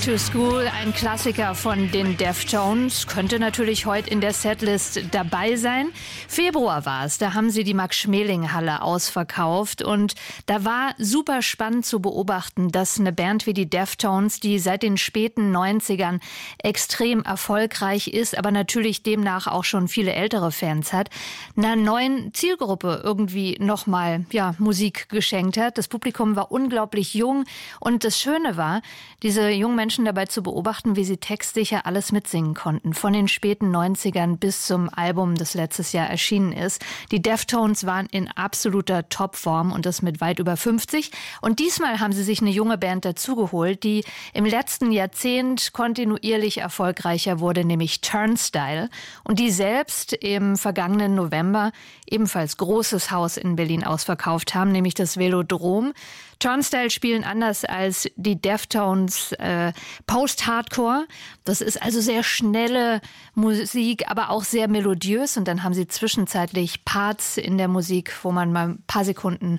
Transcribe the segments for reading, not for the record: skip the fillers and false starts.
to School, ein Klassiker von den Deftones, könnte natürlich heute in der Setlist dabei sein. Februar war es, da haben sie die Max-Schmeling-Halle ausverkauft und da war super spannend zu beobachten, dass eine Band wie die Deftones, die seit den späten 90ern extrem erfolgreich ist, aber natürlich demnach auch schon viele ältere Fans hat, einer neuen Zielgruppe irgendwie nochmal Musik geschenkt hat. Das Publikum war unglaublich jung und das Schöne war, diese jungen Menschen dabei zu beobachten, wie sie textsicher alles mitsingen konnten. Von den späten 90ern bis zum Album, das letztes Jahr erschienen ist. Die Deftones waren in absoluter Topform und das mit weit über 50. Und diesmal haben sie sich eine junge Band dazugeholt, die im letzten Jahrzehnt kontinuierlich erfolgreicher wurde, nämlich Turnstile. Und die selbst im vergangenen November ebenfalls großes Haus in Berlin ausverkauft haben, nämlich das Velodrom. Turnstile spielen anders als die Deftones Post-Hardcore. Das ist also sehr schnelle Musik, aber auch sehr melodiös. Und dann haben sie zwischenzeitlich Parts in der Musik, wo man mal ein paar Sekunden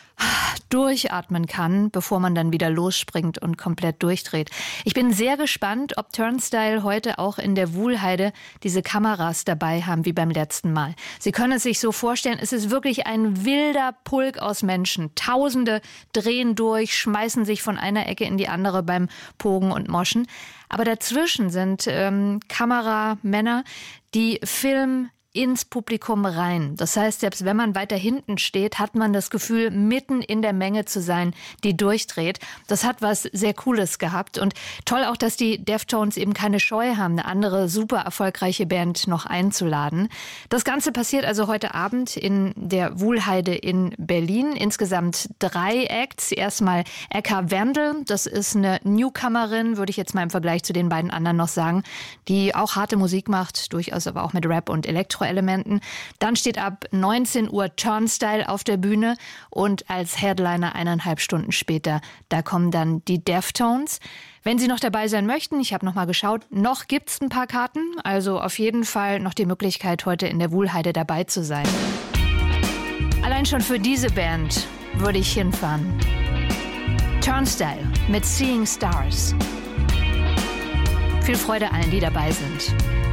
durchatmen kann, bevor man dann wieder losspringt und komplett durchdreht. Ich bin sehr gespannt, ob Turnstile heute auch in der Wuhlheide diese Kameras dabei haben wie beim letzten Mal. Sie können es sich so vorstellen, es ist wirklich ein wilder Pulk aus Menschen. Tausende drehen durch, schmeißen sich von einer Ecke in die andere beim Pogen und Moschen. Aber dazwischen sind Kameramänner, die filmen ins Publikum rein. Das heißt, selbst wenn man weiter hinten steht, hat man das Gefühl, mitten in der Menge zu sein, die durchdreht. Das hat was sehr Cooles gehabt. Und toll auch, dass die Deftones eben keine Scheu haben, eine andere super erfolgreiche Band noch einzuladen. Das Ganze passiert also heute Abend in der Wuhlheide in Berlin. Insgesamt 3 Acts. Erstmal Eka Wendel. Das ist eine Newcomerin, würde ich jetzt mal im Vergleich zu den beiden anderen noch sagen, die auch harte Musik macht, durchaus aber auch mit Rap und Elektroelementen. Dann steht ab 19 Uhr Turnstile auf der Bühne und als Headliner 1,5 Stunden später, da kommen dann die Deftones. Wenn Sie noch dabei sein möchten, ich habe noch mal geschaut, noch gibt's ein paar Karten, also auf jeden Fall noch die Möglichkeit, heute in der Wuhlheide dabei zu sein. Allein schon für diese Band würde ich hinfahren. Turnstile mit Seeing Stars. Viel Freude allen, die dabei sind.